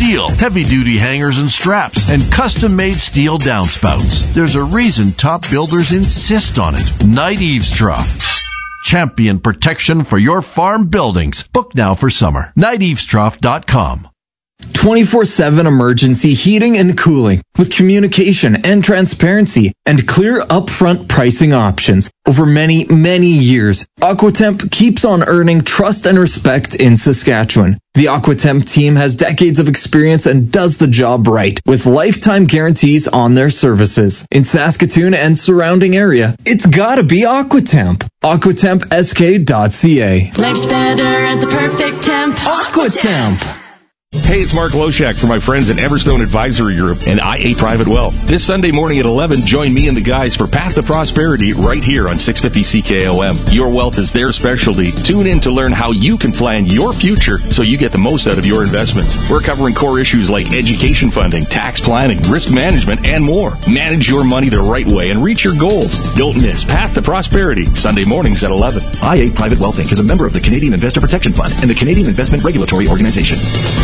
steel, heavy-duty hangers and straps, and custom-made steel downspouts. There's a reason top builders insist on it. Knight Eavestrough. Champion protection for your farm buildings. Book now for summer. KnightEavestrough.com. 24/7 emergency heating and cooling with communication and transparency and clear upfront pricing options. Over many, many years, Aquatemp keeps on earning trust and respect in Saskatchewan. The Aquatemp team has decades of experience and does the job right with lifetime guarantees on their services. In Saskatoon and surrounding area, it's gotta be Aquatemp. AquatempSK.ca. Life's better at the perfect temp. Aquatemp. Hey, it's Mark Loshak for my friends at Everstone Advisory Group and IA Private Wealth. This Sunday morning at 11, join me and the guys for Path to Prosperity right here on 650 CKOM. Your wealth is their specialty. Tune in to learn how you can plan your future so you get the most out of your investments. We're covering core issues like education funding, tax planning, risk management, and more. Manage your money the right way and reach your goals. Don't miss Path to Prosperity, Sunday mornings at 11. IA Private Wealth Inc. is a member of the Canadian Investor Protection Fund and the Canadian Investment Regulatory Organization.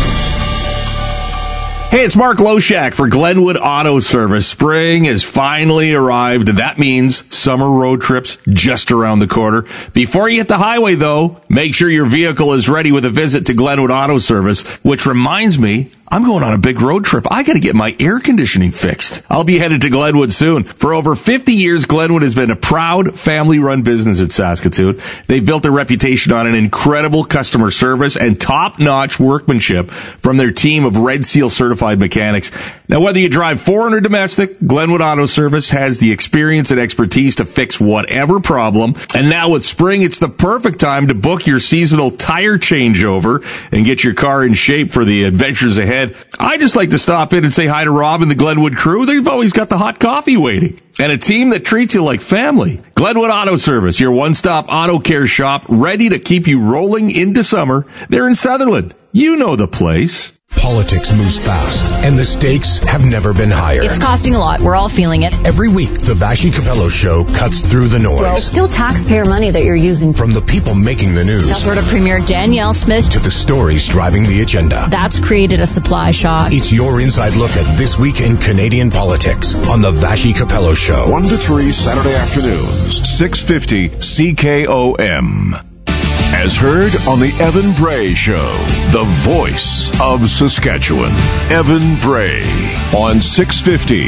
Hey, it's Mark Loshak for Glenwood Auto Service. Spring has finally arrived, and that means summer road trips just around the corner. Before you hit the highway, though, make sure your vehicle is ready with a visit to Glenwood Auto Service, which reminds me, I'm going on a big road trip. I got to get my air conditioning fixed. I'll be headed to Glenwood soon. For over 50 years, Glenwood has been a proud family-run business in Saskatoon. They've built a reputation on an incredible customer service and top-notch workmanship from their team of Red Seal certified mechanics. Now, whether you drive foreign or domestic, Glenwood Auto Service has the experience and expertise to fix whatever problem. And now with spring, it's the perfect time to book your seasonal tire changeover and get your car in shape for the adventures ahead. I just like to stop in and say hi to Rob and the Glenwood crew. They've always got the hot coffee waiting. And a team that treats you like family. Glenwood Auto Service, your one-stop auto care shop, ready to keep you rolling into summer. They're in Sutherland. You know the place. Politics moves fast, and the stakes have never been higher. It's costing a lot. We're all feeling it. Every week, the Vashi Capello Show cuts through the noise. Well, it's still taxpayer money that you're using. From the people making the news. Alberta Premier Danielle Smith. To the stories driving the agenda. That's created a supply shock. It's your inside look at this week in Canadian politics on the Vashi Capello Show. 1 to 3 Saturday afternoons, 650 CKOM. As heard on the Evan Bray Show, the voice of Saskatchewan. Evan Bray on 650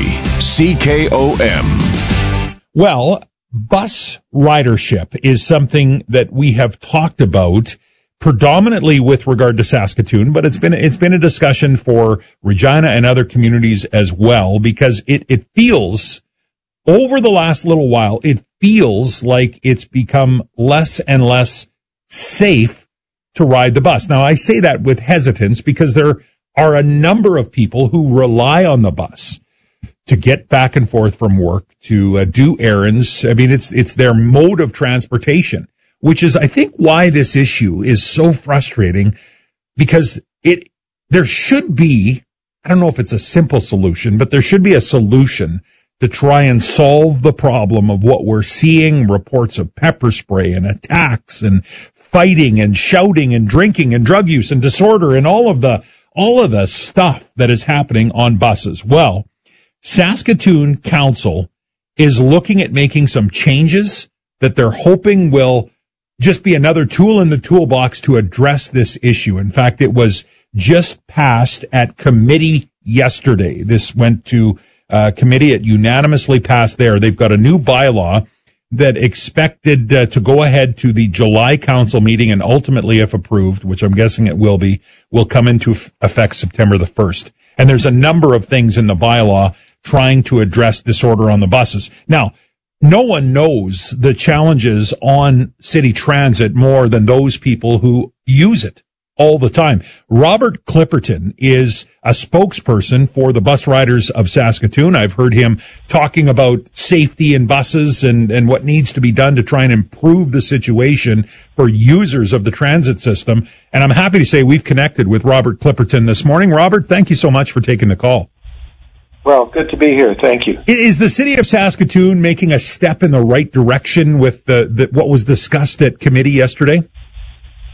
CKOM. Well, bus ridership is something that we have talked about predominantly with regard to Saskatoon, but it's been a discussion for Regina and other communities as well, because it feels, over the last little while, it feels like it's become less and less safe to ride the bus. Now, I say that with hesitance because there are a number of people who rely on the bus to get back and forth from work, to do errands. I mean, it's their mode of transportation, which is, I think, why this issue is so frustrating, because there should be, I don't know if it's a simple solution, but there should be a solution to try and solve the problem of what we're seeing, reports of pepper spray and attacks and fighting and shouting and drinking and drug use and disorder and all of the stuff that is happening on buses. Well, Saskatoon Council is looking at making some changes that they're hoping will just be another tool in the toolbox to address this issue. In fact, it was just passed at committee yesterday. This went to committee. It unanimously passed there. They've got a new bylaw that expected to go ahead to the July council meeting, and ultimately, if approved, which I'm guessing it will be, will come into effect September the 1st. And there's a number of things in the bylaw trying to address disorder on the buses. Now, no one knows the challenges on city transit more than those people who use it all the time. Robert Clipperton is a spokesperson for the bus riders of Saskatoon. I've heard him talking about safety in buses and what needs to be done to try and improve the situation for users of the transit system. And I'm happy to say we've connected with Robert Clipperton this morning. Robert, thank you so much for taking the call. Well, good to be here. Thank you. Is the city of Saskatoon making a step in the right direction with what was discussed at committee yesterday?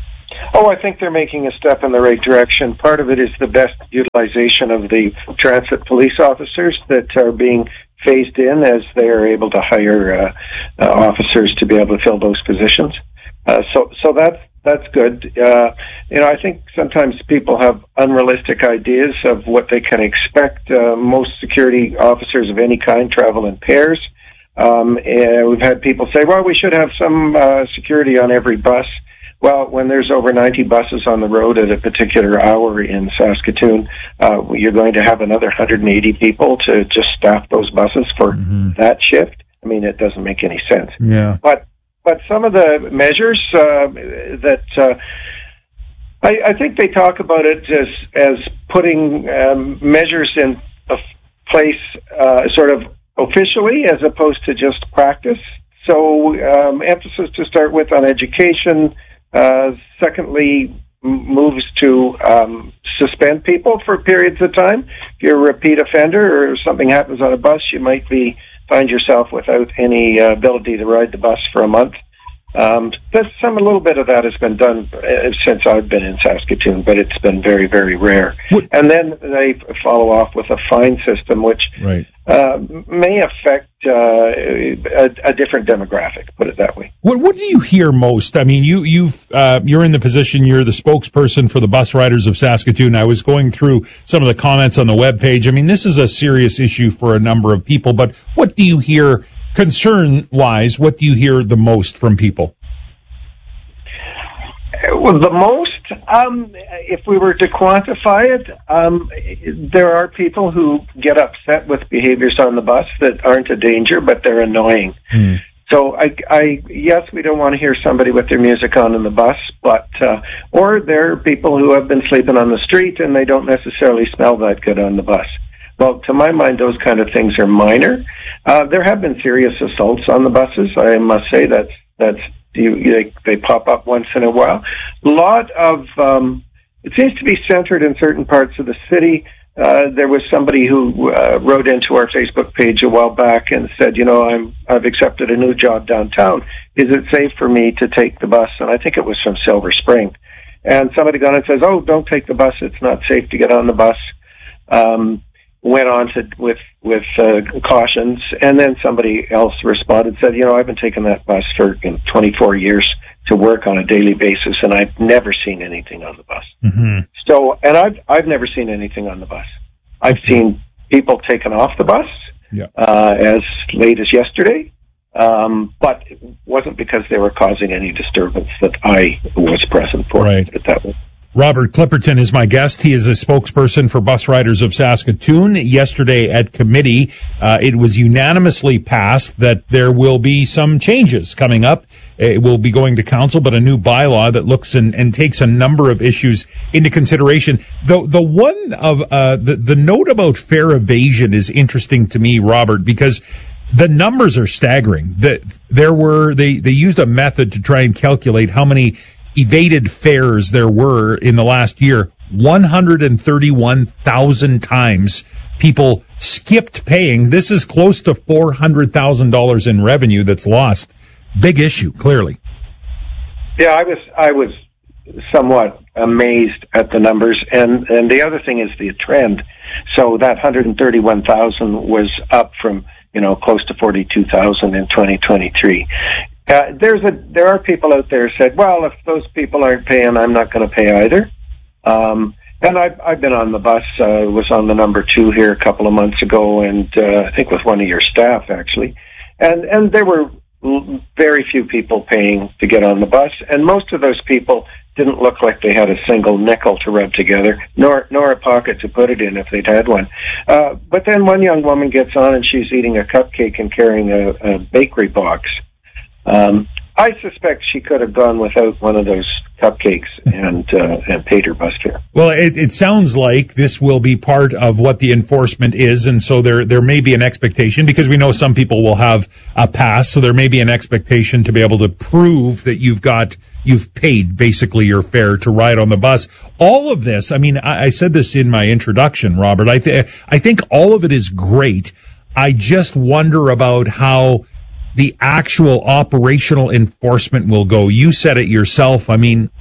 Oh, I think they're making a step in the right direction. Part of it is the best utilization of the transit police officers that are being phased in as they are able to hire officers to be able to fill those positions. So that's good. I think sometimes people have unrealistic ideas of what they can expect. Most security officers of any kind travel in pairs. And we've had people say, well, we should have some security on every bus. Well, when there's over 90 buses on the road at a particular hour in Saskatoon, you're going to have another 180 people to just staff those buses for that shift. I mean, it doesn't make any sense. Yeah. But some of the measures that I think they talk about it as putting measures in place sort of officially as opposed to just practice. So emphasis to start with on education. Secondly, moves to suspend people for periods of time. If you're a repeat offender or something happens on a bus, you might find yourself without any ability to ride the bus for a month. A little bit of that has been done since I've been in Saskatoon, but it's been very, very rare. And then they follow off with a fine system, which may affect a different demographic, put it that way. What do you hear most? I mean, you're in the position, you're the spokesperson for the Bus Riders of Saskatoon. I was going through some of the comments on the webpage. I mean, this is a serious issue for a number of people, but what do you hear concern-wise? What do you hear the most from people? Well, the most, if we were to quantify it, there are people who get upset with behaviors on the bus that aren't a danger, but they're annoying. So yes, we don't want to hear somebody with their music on in the bus, but, or there are people who have been sleeping on the street and they don't necessarily smell that good on the bus. Well, to my mind, those kind of things are minor. There have been serious assaults on the buses. I must say they pop up once in a while. A lot of it seems to be centered in certain parts of the city. There was somebody who wrote into our Facebook page a while back and said, I've accepted a new job downtown. Is it safe for me to take the bus? And I think it was from Silver Spring. And somebody got on and says, oh, don't take the bus. It's not safe to get on the bus. Went on with cautions, and then somebody else responded, said, I've been taking that bus for 24 years to work on a daily basis, and I've never seen anything on the bus. So, and I've never seen anything on the bus. I've seen people taken off the bus as late as yesterday, but it wasn't because they were causing any disturbance that I was present for. Right. Put it that way. Robert Clipperton is my guest. He is a spokesperson for Bus Riders of Saskatoon. Yesterday at committee, it was unanimously passed that there will be some changes coming up. It will be going to council, but a new bylaw that looks and takes a number of issues into consideration. The one of the note about fare evasion is interesting to me, Robert, because the numbers are staggering. They used a method to try and calculate how many evaded fares there were in the last year. 131,000 times people skipped paying. This is close to $400,000 in revenue that's lost. Big issue, clearly. Yeah, I was somewhat amazed at the numbers, and the other thing is the trend. So that 131,000 was up from close to 42,000 in 2023. There are people out there who said, well, if those people aren't paying, I'm not going to pay either. And I've been on the bus, was on the number 2 here a couple of months ago, and I think with one of your staff, actually. And there were very few people paying to get on the bus, and most of those people didn't look like they had a single nickel to rub together, nor a pocket to put it in if they'd had one. But then one young woman gets on and she's eating a cupcake and carrying a bakery box. I suspect she could have gone without one of those cupcakes and paid her bus fare. Well, it sounds like this will be part of what the enforcement is, and so there may be an expectation, because we know some people will have a pass, so there may be an expectation to be able to prove that you've paid basically your fare to ride on the bus. All of this, I mean, I said this in my introduction, Robert, I think all of it is great. I just wonder about how the actual operational enforcement will go. You said it yourself. I mean,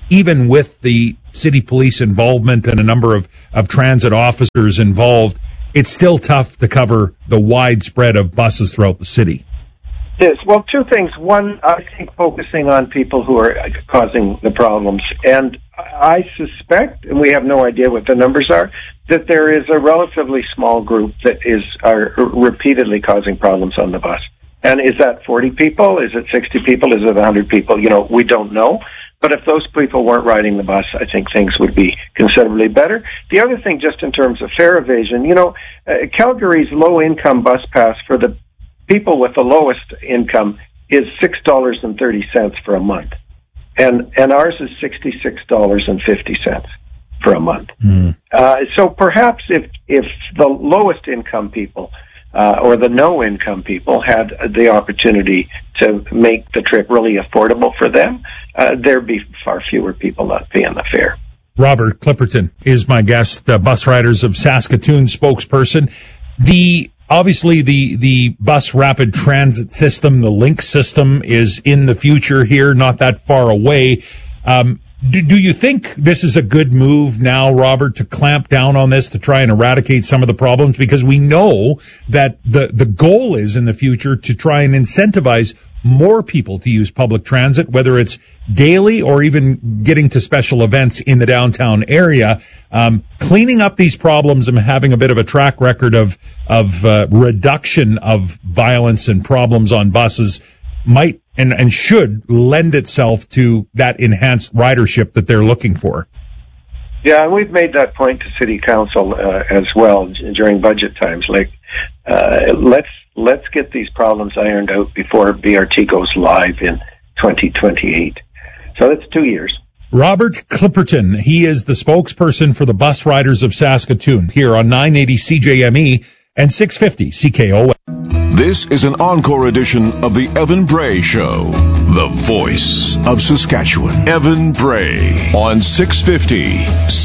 even with the city police involvement and a number of transit officers involved, it's still tough to cover the wide spread of buses throughout the city. Yes. Well, two things. One, I think focusing on people who are causing the problems. And I suspect, and we have no idea what the numbers are, that there is a relatively small group that are repeatedly causing problems on the bus. And is that 40 people? Is it 60 people? Is it 100 people? We don't know. But if those people weren't riding the bus, I think things would be considerably better. The other thing, just in terms of fare evasion, Calgary's low-income bus pass for the people with the lowest income is $6.30 for a month. And ours is $66.50 for a month. So perhaps if the lowest income people or the no-income people had the opportunity to make the trip really affordable for them, there'd be far fewer people not paying the fare. Robert Clipperton is my guest, Bus Riders of Saskatoon spokesperson. Obviously, the bus rapid transit system, the LINK system, is in the future here, not that far away. Do you think this is a good move now, Robert, to clamp down on this, to try and eradicate some of the problems? Because we know that the goal is in the future to try and incentivize more people to use public transit, whether it's daily or even getting to special events in the downtown area. Cleaning up these problems and having a bit of a track record of reduction of violence and problems on buses might and should lend itself to that enhanced ridership that they're looking for. Yeah, and we've made that point to City Council as well during budget times. Let's get these problems ironed out before BRT goes live in 2028. So that's 2 years. Robert Clipperton, he is the spokesperson for the Bus Riders of Saskatoon here on 980 CJME and 650 CKOM. This is an encore edition of the Evan Bray Show, the voice of Saskatchewan. Evan Bray on 650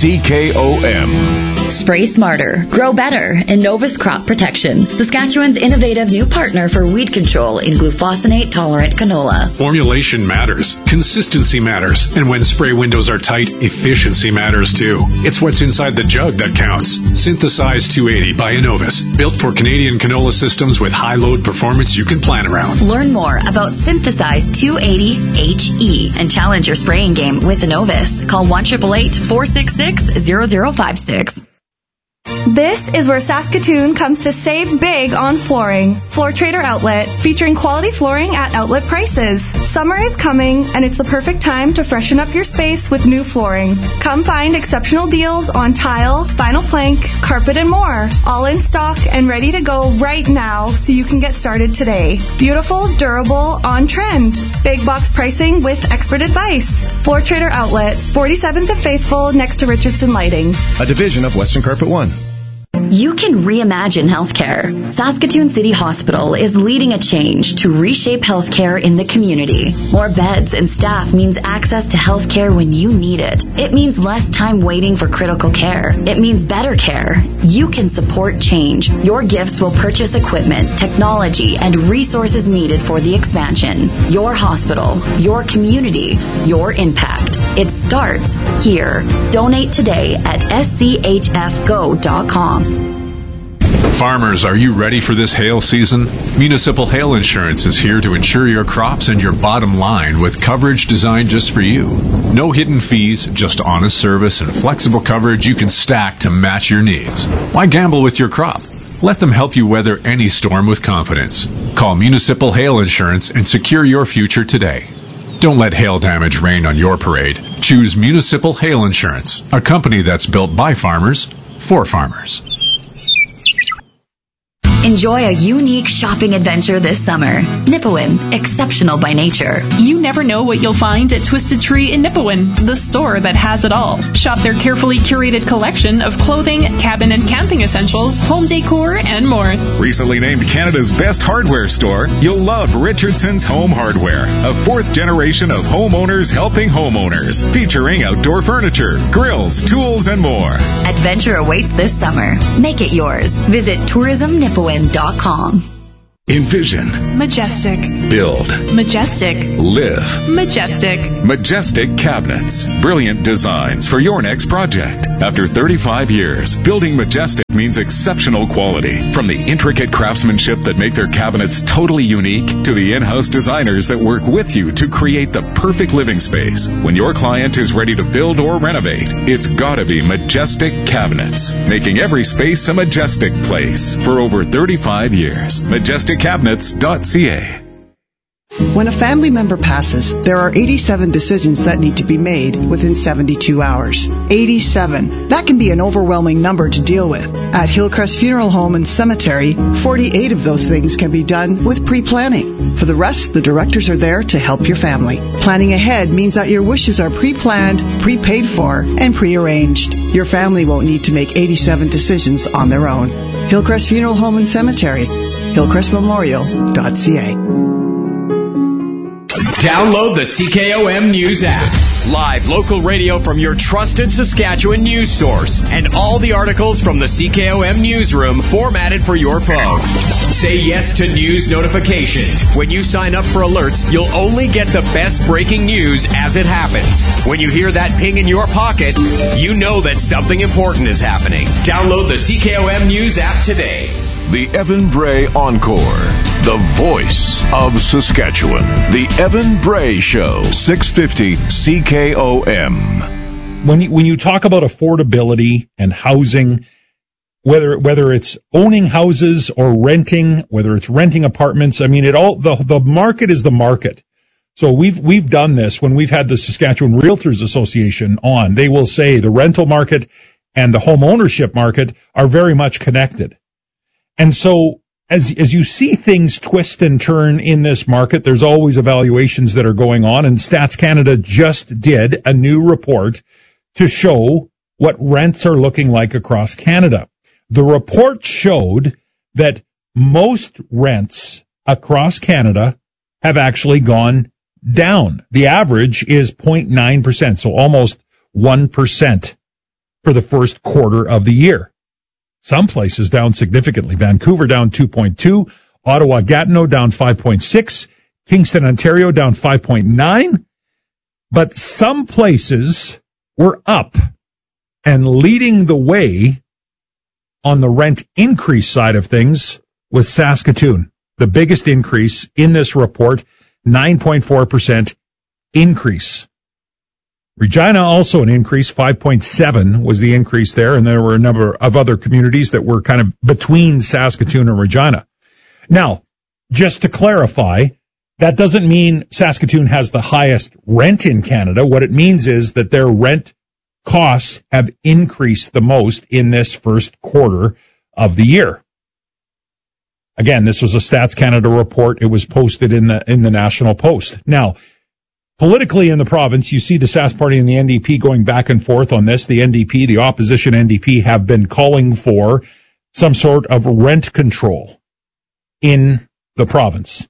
CKOM. Spray smarter, grow better, Innovus Crop Protection, Saskatchewan's innovative new partner for weed control in glufosinate-tolerant canola. Formulation matters, consistency matters, and when spray windows are tight, efficiency matters too. It's what's inside the jug that counts. Synthesize 280 by Innovus, built for Canadian canola systems with high load performance you can plan around. Learn more about Synthesize 280 HE and challenge your spraying game with Innovus. Call 1-888-466-0056. This is where Saskatoon comes to save big on flooring. Floor Trader Outlet, featuring quality flooring at outlet prices. Summer is coming, and it's the perfect time to freshen up your space with new flooring. Come find exceptional deals on tile, vinyl plank, carpet, and more. All in stock and ready to go right now, so you can get started today. Beautiful, durable, on trend. Big box pricing with expert advice. Floor Trader Outlet, 47th and Faithful, next to Richardson Lighting. A division of Western Carpet One. You can reimagine healthcare. Saskatoon City Hospital is leading a change to reshape healthcare in the community. More beds and staff means access to healthcare when you need it. It means less time waiting for critical care. It means better care. You can support change. Your gifts will purchase equipment, technology, and resources needed for the expansion. Your hospital, your community, your impact. It starts here. Donate today at schfgo.com. Farmers, are you ready for this hail season? Municipal Hail Insurance is here to insure your crops and your bottom line with coverage designed just for you. No hidden fees, just honest service and flexible coverage you can stack to match your needs. Why gamble with your crop? Let them help you weather any storm with confidence. Call Municipal Hail Insurance and secure your future today. Don't let hail damage rain on your parade. Choose Municipal Hail Insurance, a company that's built by farmers for farmers. Enjoy a unique shopping adventure this summer. Nipawin, exceptional by nature. You never know what you'll find at Twisted Tree in Nipawin, the store that has it all. Shop their carefully curated collection of clothing, cabin and camping essentials, home decor, and more. Recently named Canada's best hardware store, you'll love Richardson's Home Hardware, a fourth generation of homeowners helping homeowners, featuring outdoor furniture, grills, tools, and more. Adventure awaits this summer. Make it yours. Visit tourismnipawin.com. Envision. Majestic. Build. Majestic. Live. Majestic. Majestic Cabinets. Brilliant designs for your next project. After 35 years, building Majestic means exceptional quality. From the intricate craftsmanship that make their cabinets totally unique to the in-house designers that work with you to create the perfect living space. When your client is ready to build or renovate, it's gotta be Majestic Cabinets, making every space a majestic place for over 35 years. MajesticCabinets.ca. When a family member passes, there are 87 decisions that need to be made within 72 hours. 87. That can be an overwhelming number to deal with. At Hillcrest Funeral Home and Cemetery, 48 of those things can be done with pre-planning. For the rest, the directors are there to help your family. Planning ahead means that your wishes are pre-planned, pre-paid for, and pre-arranged. Your family won't need to make 87 decisions on their own. Hillcrest Funeral Home and Cemetery, hillcrestmemorial.ca. Download the CKOM News app. Live local radio from your trusted Saskatchewan news source. And all the articles from the CKOM newsroom formatted for your phone. Say yes to news notifications. When you sign up for alerts, you'll only get the best breaking news as it happens. When you hear that ping in your pocket, you know that something important is happening. Download the CKOM News app today. The Evan Bray Encore, the voice of Saskatchewan. The Evan Bray Show, 650 CKOM. When you talk about affordability and housing, whether it's owning houses or renting, whether it's renting apartments, I mean, the market is the market. So we've done this when we've had the Saskatchewan Realtors Association on. They will say the rental market and the home ownership market are very much connected. And so as you see things twist and turn in this market, there's always evaluations that are going on, and Stats Canada just did a new report to show what rents are looking like across Canada. The report showed that most rents across Canada have actually gone down. The average is 0.9%, so almost 1% for the first quarter of the year. Some places down significantly. Vancouver down 2.2, Ottawa Gatineau down 5.6, Kingston, Ontario down 5.9. But some places were up, and leading the way on the rent increase side of things was Saskatoon. The biggest increase in this report, 9.4% increase. Regina also an increase, 5.7 was the increase there, and there were a number of other communities that were kind of between Saskatoon and Regina. Now, just to clarify, that doesn't mean Saskatoon has the highest rent in Canada. What it means is that their rent costs have increased the most in this first quarter of the year. Again, this was a Stats Canada report. It was posted in the National Post. Now, politically in the province, you see the Sask Party and the NDP going back and forth on this. The NDP, the opposition NDP, have been calling for some sort of rent control in the province.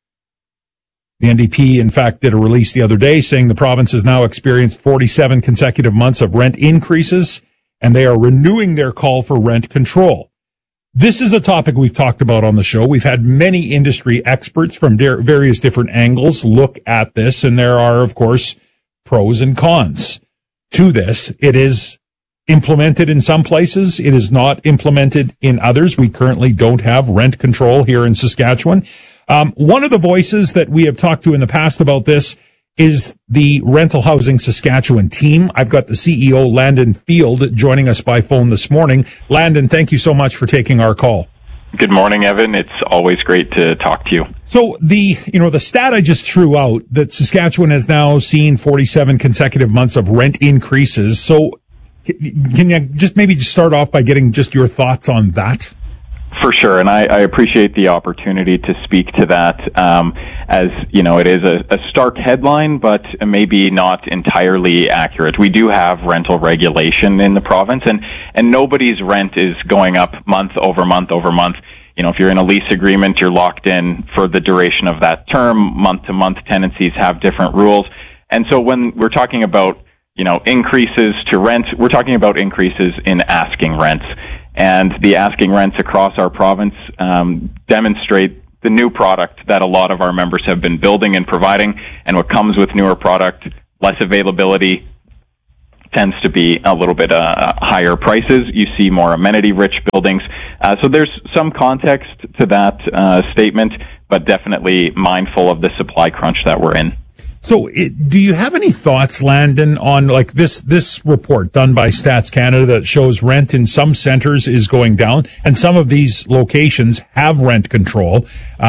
The NDP, in fact, did a release the other day saying the province has now experienced 47 consecutive months of rent increases, and they are renewing their call for rent control. This is a topic we've talked about on the show. We've had many industry experts from various different angles look at this, and there are, of course, pros and cons to this. It is implemented in some places. It is not implemented in others. We currently don't have rent control here in Saskatchewan. One of the voices that we have talked to in the past about this is the Rental Housing Saskatchewan team. I've got the CEO, Landon Field, joining us by phone this morning. Landon, thank you so much for taking our call. Good morning, Evan. It's always great to talk to you. So the stat I just threw out that Saskatchewan has now seen 47 consecutive months of rent increases. So can you just start off by getting just your thoughts on that? For sure, and I appreciate the opportunity to speak to that. As you know, it is a stark headline, but maybe not entirely accurate. We do have rental regulation in the province, and nobody's rent is going up month over month over month. You know, if you're in a lease agreement, you're locked in for the duration of that term. Month to month tenancies have different rules. And so when we're talking about, increases to rent, we're talking about increases in asking rents. And the asking rents across our province demonstrate the new product that a lot of our members have been building and providing. And what comes with newer product, less availability, tends to be a little bit higher prices. You see more amenity-rich buildings. So there's some context to that statement, but definitely mindful of the supply crunch that we're in. So do you have any thoughts, Landon, on like this report done by Stats Canada that shows rent in some centers is going down and some of these locations have rent control?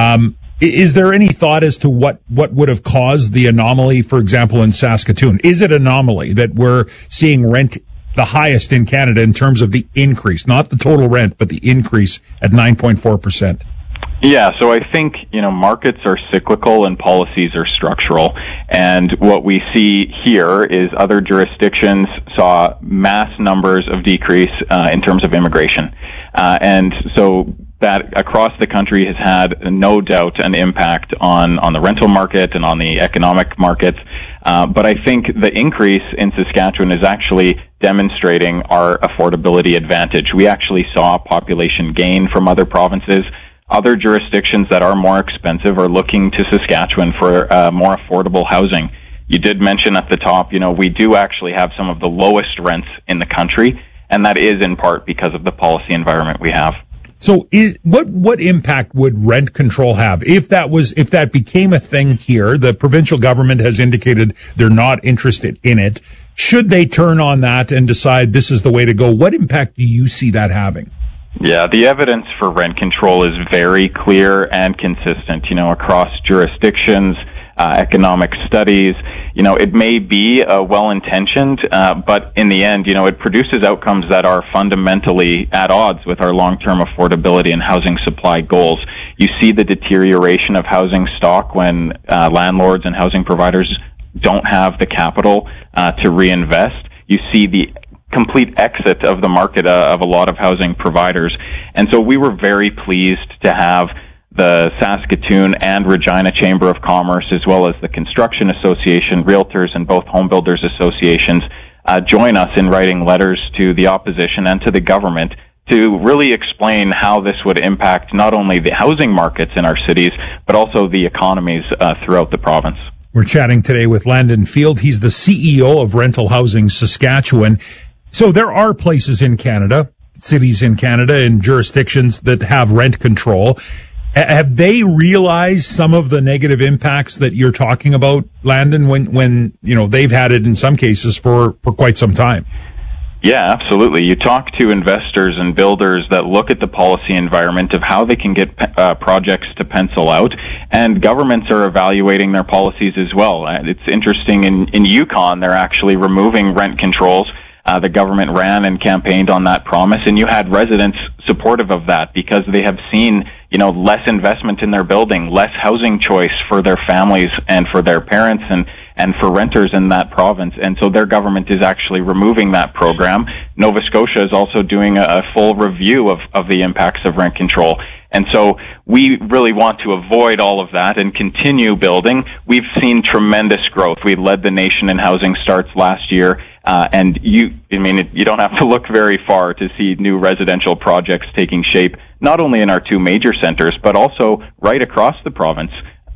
Is there any thought as to what would have caused the anomaly, for example, in Saskatoon? Is it an anomaly that we're seeing rent the highest in Canada in terms of the increase, not the total rent, but the increase at 9.4%? Yeah, so I think, markets are cyclical and policies are structural. And what we see here is other jurisdictions saw mass numbers of decrease in terms of immigration. And so that across the country has had no doubt an impact on the rental market and on the economic markets. But I think the increase in Saskatchewan is actually demonstrating our affordability advantage. We actually saw population gain from other provinces. Other jurisdictions that are more expensive are looking to Saskatchewan for more affordable housing. You did mention at the top, we do actually have some of the lowest rents in the country, and that is in part because of the policy environment we have. So what impact would rent control have if that became a thing here? The provincial government has indicated they're not interested in it. Should they turn on that and decide this is the way to go? What impact do you see that having? Yeah, the evidence for rent control is very clear and consistent, across jurisdictions, economic studies. It may be well-intentioned, but in the end, it produces outcomes that are fundamentally at odds with our long-term affordability and housing supply goals. You see the deterioration of housing stock when landlords and housing providers don't have the capital to reinvest. You see the complete exit of the market of a lot of housing providers. And so we were very pleased to have the Saskatoon and Regina Chamber of Commerce, as well as the Construction Association, Realtors, and both Home Builders Associations join us in writing letters to the opposition and to the government to really explain how this would impact not only the housing markets in our cities, but also the economies throughout the province. We're chatting today with Landon Field. He's the CEO of Rental Housing Saskatchewan. So there are places in Canada, cities in Canada, and jurisdictions that have rent control. Have they realized some of the negative impacts that you're talking about, Landon, when they've had it in some cases for quite some time? Yeah, absolutely. You talk to investors and builders that look at the policy environment of how they can get projects to pencil out, and governments are evaluating their policies as well. It's interesting, in Yukon, they're actually removing rent controls. The government ran and campaigned on that promise, and you had residents supportive of that because they have seen, less investment in their building, less housing choice for their families and for their parents and for renters in that province. And so their government is actually removing that program. Nova Scotia is also doing a full review of the impacts of rent control. And so we really want to avoid all of that and continue building. We've seen tremendous growth. We led the nation in housing starts last year. And you don't have to look very far to see new residential projects taking shape, not only in our two major centers, but also right across the province.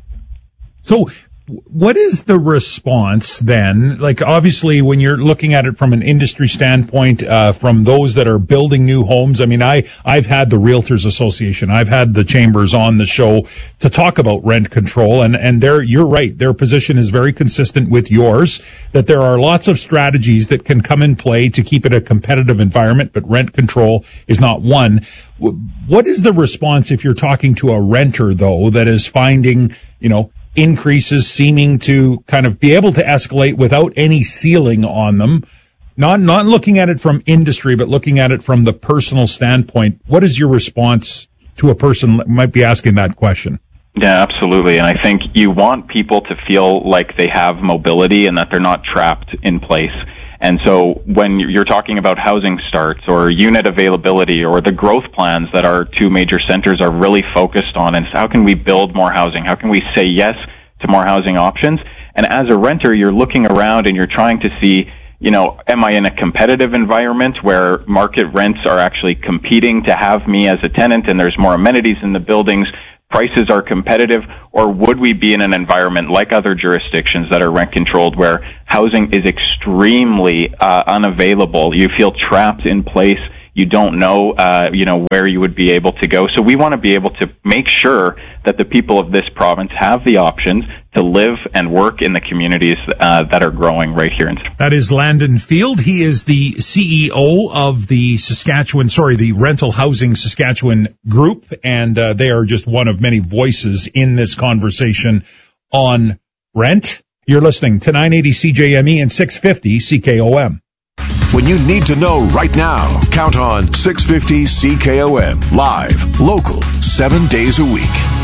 So what is the response then? Like, obviously, when you're looking at it from an industry standpoint, from those that are building new homes, I've had the Realtors Association, I've had the chambers on the show to talk about rent control, and you're right, their position is very consistent with yours, that there are lots of strategies that can come in play to keep it a competitive environment, but rent control is not one. What is the response if you're talking to a renter, though, that is finding, increases seeming to kind of be able to escalate without any ceiling on them, not looking at it from industry, but looking at it from the personal standpoint? What is your response to a person that might be asking that question? Yeah, absolutely. And I think you want people to feel like they have mobility and that they're not trapped in place. And so when you're talking about housing starts or unit availability or the growth plans that our two major centers are really focused on, and how can we build more housing? How can we say yes to more housing options? And as a renter, you're looking around and you're trying to see, am I in a competitive environment where market rents are actually competing to have me as a tenant and there's more amenities in the buildings? prices are competitive, or would we be in an environment like other jurisdictions that are rent-controlled where housing is extremely unavailable? You feel trapped in place. You don't know, where you would be able to go. So we want to be able to make sure that the people of this province have the options to live and work in the communities that are growing right here. That is Landon Field. He is the CEO of the Rental Housing Saskatchewan Group, and they are just one of many voices in this conversation on rent. You're listening to 980 CJME and 650 CKOM. When you need to know right now, count on 650 CKOM. Live, local, 7 days a week.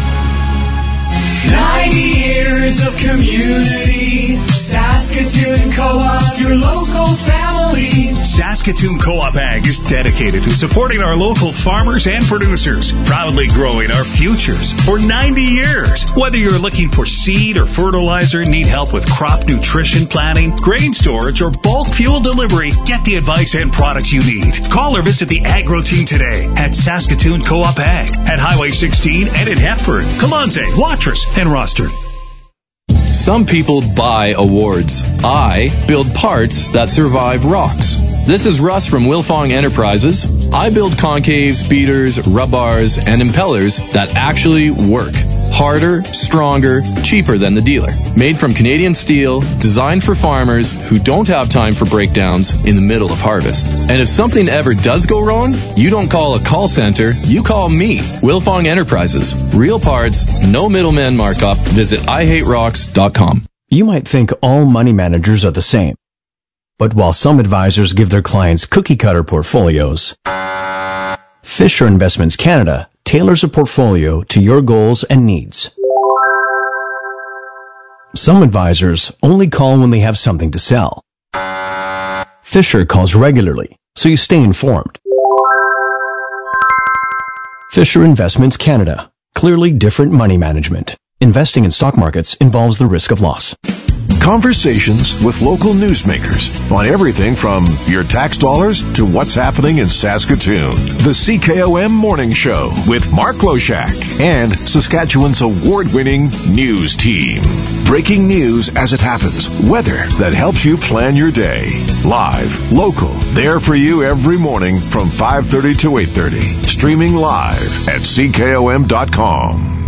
90 years of community. Saskatoon Co-op, your local family. Saskatoon Co-op Ag is dedicated to supporting our local farmers and producers, proudly growing our futures for 90 years. Whether you're looking for seed or fertilizer, need help with crop nutrition planning, grain storage, or bulk fuel delivery, get the advice and products you need. Call or visit the Agro Team today at Saskatoon Co-op Ag at Highway 16 and in Hepburn, Kalanze, Watrous, and Rostern. Some people buy awards. I build parts that survive rocks. This is Russ from Wilfong Enterprises. I build concaves, beaters, rub bars, and impellers that actually work. Harder, stronger, cheaper than the dealer. Made from Canadian steel, designed for farmers who don't have time for breakdowns in the middle of harvest. And if something ever does go wrong, you don't call a call center, you call me. Wilfong Enterprises. Real parts, no middleman markup. Visit IHateRocks.com. You might think all money managers are the same. But while some advisors give their clients cookie-cutter portfolios, Fisher Investments Canada tailors a portfolio to your goals and needs. Some advisors only call when they have something to sell. Fisher calls regularly, so you stay informed. Fisher Investments Canada. Clearly different money management. Investing in stock markets involves the risk of loss. Conversations with local newsmakers on everything from your tax dollars to what's happening in Saskatoon. The CKOM Morning Show with Mark Loshak and Saskatchewan's award-winning news team. Breaking news as it happens. Weather that helps you plan your day. Live, local, there for you every morning from 5:30 to 8:30. Streaming live at CKOM.com.